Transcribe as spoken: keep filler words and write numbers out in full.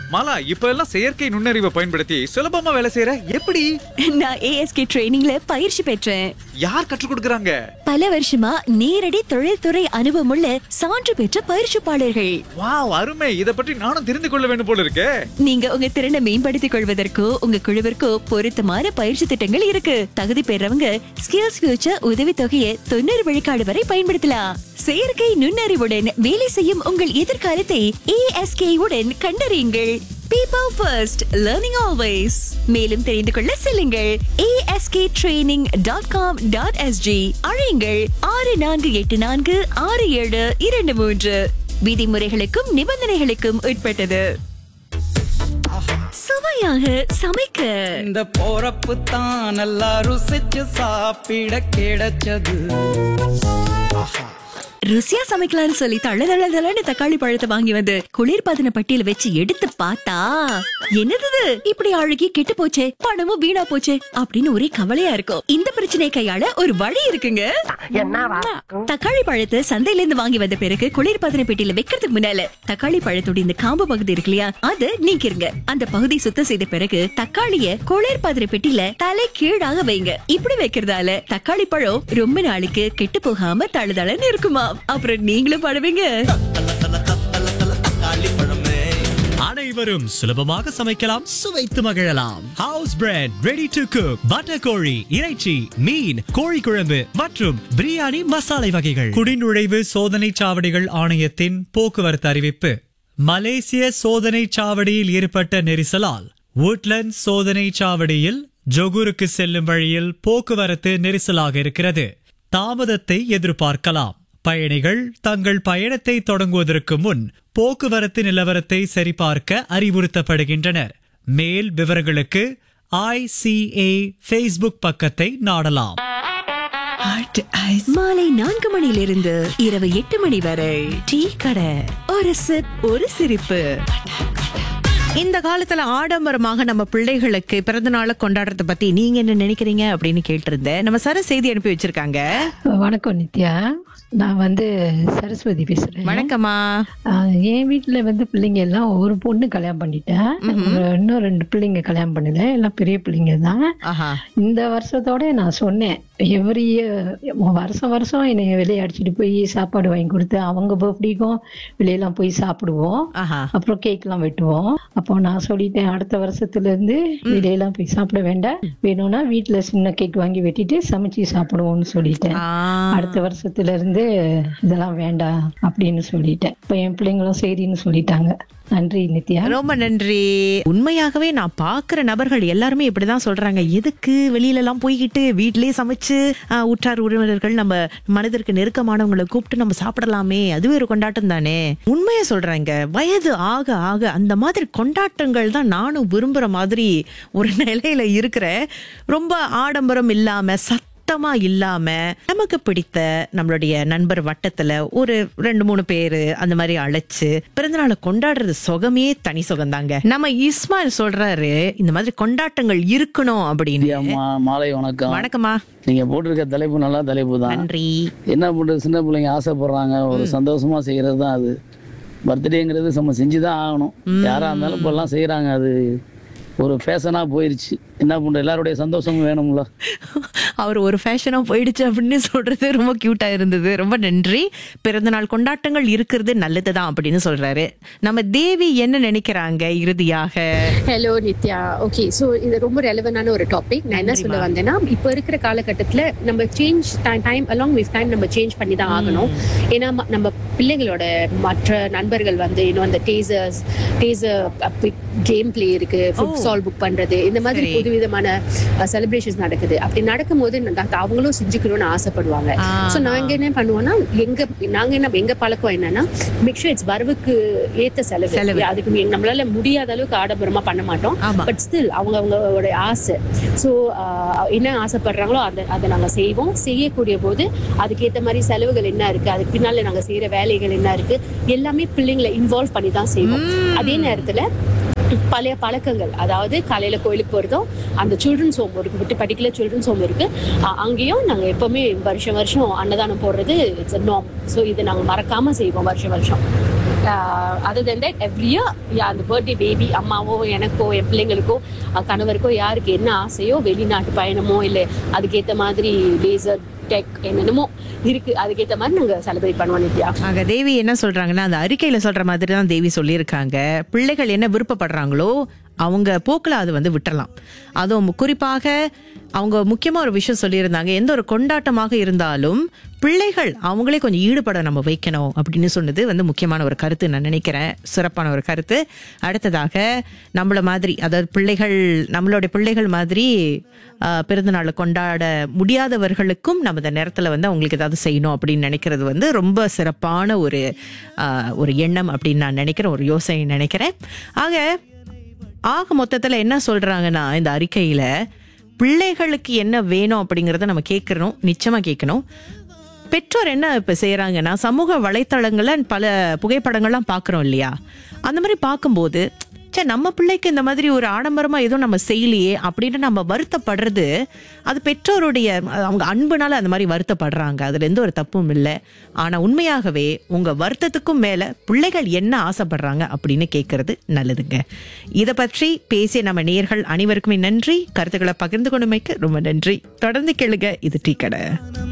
மாலா, இப்ப எல்லாம் செயற்கை நுண்ணறிவை பயன்படுத்தி சுலபமா வேலை செய்யற எப்படி? நான் ஏஎஸ்கே ட்ரெய்னிங்ல பயிற்சி பெற்றேன். யார் கற்றுக் கொடுக்கறாங்க? பல வருஷமா நேரடி தொழில்துறை அனுபவமுள்ள சான்று பெற்ற பயிற்சிப்பாளர்கள். வாவ், அருமை. இத பற்றி நானும் தெரிந்து கொள்ள வேண்டும் போல இருக்கே. நீங்க உங்க திறனை மேம்படுத்திக் கொள்வதற்கோ உங்க குழுவிற்கோ பொருத்தமான பயிற்சி திட்டங்கள் இருக்கு. தகுதி பெறவங்க ஸ்கில்ஸ் ஃபியூச்சர் உதவித்தொகையை தொண்ணூறு விழுக்காடு வரை பயன்படுத்தலாம். செயற்கை நுண்ணறிவுடன் வேலை செய்யும் உங்கள் எதிர்காலத்தை ஏஎஸ்கே உடன் கண்டறியுங்கள். People first, learning always. மேலும் தெரிந்து கொள்ள செல்லுங்கள் A S K training dot com dot S G. அழையுங்கள் ஆறு நான்கு எட்டு நான்கு ஆறு ஏழு இரண்டு மூன்று. விதிமுறைகளுக்கும் நிபந்தனைகளுக்கும் உட்பட்டது. சுவையாக சமைக்க இந்த போறப்பு தான் நல்லா ருசிச்சு சாப்பிட கிடைச்சது. ருசியா சமைக்கலாம்னு சொல்லி தள்ள தள்ள தள்ளன்னு தக்காளி பழத்தை வாங்கி வந்து குளிர்பதன பட்டியல வச்சு எடுத்து பார்த்தா என்னது இப்படி அழுகி கெட்டு போச்சே, பணமும் வீணா போச்சே அப்படின்னு ஒரே கவலையா இருக்கும். இந்த பிரச்சனையை கையாள ஒரு வழி இருக்குங்க. தக்காளி பழத்தை சந்தையில இருந்து வாங்கி வந்த பிறகு குளிர்பதன பெட்டியில வைக்கிறதுக்கு முன்னால தக்காளி பழத்தோட இந்த காம்பு பகுதி இருக்கு இல்லையா, அதை நீக்கிருங்க. அந்த பகுதி சுத்தம் செய்த பிறகு தக்காளிய குளிர்பதன பெட்டியில தலை கீழாக வைங்க. இப்படி வைக்கிறதால தக்காளி பழம் ரொம்ப நாளைக்கு கெட்டு போகாம தழுதளன்னு இருக்குமா. அப்புறம் நீங்களும் படுவீங்க. அனைவரும் சுலபமாக சமைக்கலாம், சுவைத்து மகிழலாம். House bread, ready to cook, butter கோழி, இறைச்சி, மீன், கோழி குழம்பு மற்றும் பிரியாணி மசாலை வகைகள். குடிநுழைவு சோதனை சாவடிகள் ஆணையத்தின் போக்குவரத்து அறிவிப்பு. மலேசிய சோதனை சாவடியில் ஏற்பட்ட நெரிசலால் வுட்லண்ட் சோதனை சாவடியில் ஜொகூருக்கு செல்லும் வழியில் போக்குவரத்து நெரிசலாக இருக்கிறது. தாமதத்தை எதிர்பார்க்கலாம். பயணிகள் தங்கள் பயணத்தை தொடங்குவதற்கு முன் போக்குவரத்து நிலவரத்தை சரிபார்க்க அறிவுறுத்தப்படுகின்றனர். மேல் விவரங்களுக்கு ஐ சி ஏ ஃபேஸ்புக் பக்கத்தை நாடலாம். மாலை நான்கு மணியிலிருந்து இரவு எட்டு மணி வரை டீ கடை, ஒரு சிப் ஒரு சிரிப்பு. இந்த காலத்துல ஆடம்பரமாக நம்ம பிள்ளைகளுக்கு பிறந்த நாளை கொண்டாடுறத பத்தி நீங்க என்ன நினைக்கிறீங்க அப்படின்னு கேட்டிருந்தேன். நம்ம சர செய்தி அனுப்பி வச்சிருக்காங்க. வணக்கம் நித்யா, நான் வந்து சரஸ்வதி பேசுறேன். வணக்கம்மா. என் வீட்டுல வந்து பிள்ளைங்க எல்லாம் ஒரு பொண்ணு கல்யாணம் பண்ணிட்டேன், இன்னும் ரெண்டு பிள்ளைங்க கல்யாணம் பண்ணல, எல்லாம் பெரிய பிள்ளைங்க தான். இந்த வருஷத்தோட நான் சொன்னேன், எவ்ரி வருஷம் வருஷம் என்னை வெளியே அடிச்சுட்டு போய் சாப்பாடு வாங்கி கொடுத்து அவங்க பர்த்டேக்கும் வெளியெல்லாம் போய் சாப்பிடுவோம். அப்புறம் கேக் எல்லாம் வெட்டுவோம். அப்போ நான் சொல்லிட்டேன், அடுத்த வருஷத்துல இருந்து வெளியெல்லாம் போய் சாப்பிட வேண்டாம், வேணும்னா வீட்டுல சின்ன கேக் வாங்கி வெட்டிட்டு சமைச்சு சாப்பிடுவோம்னு சொல்லிட்டேன். அடுத்த வருஷத்துல இருந்து இதெல்லாம் வேண்டாம் அப்படின்னு சொல்லிட்டேன். இப்ப என் பிள்ளைங்களும் சரின்னு சொல்லிட்டாங்க. நன்றி நித்யா. ரொம்ப நன்றி. உண்மையாகவே நான் பாக்குற நபர்கள் எல்லாருமே இப்படிதான் சொல்றாங்க. எதுக்கு வெளியில எல்லாம் போய்கிட்டு வீட்டிலேயே சமைச்சு உற்றார் உறவினர்கள் நம்ம மனதிற்கு நெருக்கமானவங்களை கூப்பிட்டு நம்ம சாப்பிடலாமே, அதுவே ஒரு கொண்டாட்டம் தானே. உண்மையா சொல்றாங்க. வயது ஆக ஆக அந்த மாதிரி கொண்டாட்டங்கள் தான் நானும் விரும்புற மாதிரி ஒரு நிலையில இருக்கிற. ரொம்ப ஆடம்பரம் இல்லாம சத் சுத்தமா இல்லாம நமக்கு பிடித்த நம்மளுடைய நண்பர் வட்டத்துல ஒரு ரெண்டு மூணு பேரு அந்த மாதிரி அழைச்சு பிறந்தநாளை கொண்டாடுறது சுகமே தனி சுகம் தாங்க. நம்ம இஸ்மாயில் சொல்றாரு இந்த மாதிரி கொண்டாட்டங்கள் இருக்கணும் அப்படின்னு. மாலை வணக்கம். வணக்கம்மா. நீங்க போட்டிருக்க தலைப்பு நல்லா தலைப்பு தான். நன்றி. என்ன பண்றது, சின்ன பிள்ளைங்க ஆசைப்படுறாங்க, ஒரு சந்தோஷமா செய்யறது தான் அது. பர்த்டேங்கிறது நம்ம செஞ்சுதான் ஆகணும். யாரா இருந்தாலும் இப்ப எல்லாம் செய்யறாங்க, அது ஒரு ஃபேஷனா போயிருச்சு. என்ன பண்ற, எல்லாருடைய சந்தோஷமும் வேணும்ல. அவர் ஒரு ஃபேஷனா போயிடுச்சு அப்படின்னு சொல்றது ரொம்ப கியூட்டா இருந்தது. ரொம்ப நன்றி. பிறந்த நாள் கொண்டாட்டங்கள் இருக்கிறது நல்லதுதான் அப்படின்னு சொல்றாரு. நம்ம தேவி என்ன நினைக்கிறாங்க இறுதியாக? ஹலோ நித்யா. ஓகே, ஸோ இது ரொம்ப ரெலவென்டான ஒரு டாபிக். நான் என்ன சொல்ல வந்தேன்னா, இப்போ இருக்கிற காலகட்டத்தில் நம்ம change time along with time நம்ம சேஞ்ச் பண்ணி தான் ஆகணும். ஏன்னா நம்ம பிள்ளைங்களோட மற்ற நண்பர்கள் வந்து இன்னும் அந்த டேசர்ஸ் டேசர் கேம் பிளே இருக்கு, ஃபுட் சால் புக் பண்றது, இந்த மாதிரி புது விதமான செலிப்ரேஷன்ஸ் நடக்குது. அப்படி நடக்கும் போது அவங்களும் செஞ்சுக்கணும்னு ஆசைப்படுவாங்க. ஸோ நாங்க என்ன பண்ணுவோம்னா, எங்க நாங்க என்ன எங்க பழக்கம் என்னன்னா, மேக் ஷூர் இட்ஸ் வரவுக்கு ஏத்த செலவு. அதுக்கு நம்மளால முடியாத அளவுக்கு ஆடம்பரமா பண்ண மாட்டோம். பட் ஸ்டில் அவங்க அவங்களோட ஆசை, ஸோ என்ன ஆசைப்படுறாங்களோ அதை அதை நாங்க செய்வோம். செய்யக்கூடிய போது அதுக்கேற்ற மாதிரி செலவுகள் என்ன இருக்கு, அதுக்கு பின்னால நாங்க செய்யற வேலைகள் என்ன இருக்கு, எல்லாமே பிள்ளைங்களை இன்வால்வ் பண்ணி தான் செய்வோம். அதே நேரத்துல பழைய பழக்கங்கள், அதாவது காலையில கோயிலுக்கு போறதும், அந்த சில்ட்ரன்ஸ் ஹோம் இருக்கு, விட்டு பர்டிகுலர் சில்ட்ரன்ஸ் ஹோம் இருக்கு, அங்கேயும் நாங்க எப்பவுமே வருஷம் வருஷம் அன்னதானம் போடுறது இட்ஸ் நார்ம். ஸோ இதை நாங்க மறக்காம செய்வோம் வருஷம் வருஷம். Other then that every year அந்த பர்த்டே பேபி அம்மாவோ எனக்கோ என் பிள்ளைங்களுக்கோ கணவருக்கோ யாருக்கு என்ன ஆசையோ வெளிநாட்டு பயணமோ இல்லை அதுக்கேற்ற மாதிரி லேசர் டெக் என்னென்னமோ இருக்கு அதுக்கேற்ற மாதிரி நாங்க செலிப்ரேட் பண்ணுவோம் நித்யா. ஆக தேவி என்ன சொல்றாங்கன்னா அந்த அறிக்கையில சொல்ற மாதிரி தான் தேவி சொல்லியிருக்காங்க. பிள்ளைகள் என்ன விருப்பப்படுறாங்களோ அவங்க போக்குல அது வந்து விட்டுறலாம். அதுவும் குறிப்பாக அவங்க முக்கியமா ஒரு விஷயம் சொல்லியிருந்தாங்க, எந்த ஒரு கொண்டாட்டமாக இருந்தாலும் பிள்ளைகள் அவங்களே கொஞ்சம் ஈடுபட நம்ம வைக்கணும் அப்படின்னு சொன்னது வந்து முக்கியமான ஒரு கருத்து நான் நினைக்கிறேன். சிறப்பான ஒரு கருத்து. அடுத்ததாக நம்மள மாதிரி அதாவது பிள்ளைகள் நம்மளுடைய பிள்ளைகள் மாதிரி பிறந்தநாளை கொண்டாட முடியாதவர்களுக்கும் நம்ம இந்த நேரத்தில் வந்து அவங்களுக்கு ஏதாவது செய்யணும் அப்படின்னு நினைக்கிறது வந்து ரொம்ப சிறப்பான ஒரு ஒரு எண்ணம் அப்படின்னு நான் நினைக்கிறேன், ஒரு யோசனை நினைக்கிறேன். ஆக ஆக மொத்தத்தில் என்ன சொல்றாங்கன்னா இந்த அறிக்கையில பிள்ளைகளுக்கு என்ன வேணும் அப்படிங்கிறத நம்ம கேட்கணும், நிச்சயமா கேட்கணும். பெற்றோர் என்ன இப்ப செய்யறாங்கன்னா சமூக வலைத்தளங்கள்ல பல புகைப்படங்கள்லாம் பாக்குறோம் இல்லையா, அந்த மாதிரி பார்க்கும்போது சே நம்ம பிள்ளைக்கு இந்த மாதிரி ஒரு ஆடம்பரமா எதுவும் நம்ம செய்யலையே அப்படின்னு நம்ம வருத்தப்படுறது, அது பெற்றோருடைய அவங்க அன்புனால அந்த மாதிரி வருத்தப்படுறாங்க. அதுல எந்த ஒரு தப்பும் இல்லை. ஆனா உண்மையாகவே உங்க வருத்தத்துக்கும் மேல பிள்ளைகள் என்ன ஆசைப்படுறாங்க அப்படின்னு கேட்கறது நல்லதுங்க. இதை பற்றி பேசிய நம்ம நேயர்கள் அனைவருக்குமே நன்றி. கருத்துக்களை பகிர்ந்து கொண்டமைக்கு ரொம்ப நன்றி. தொடர்ந்து கேளுங்க, இது டீ கடை.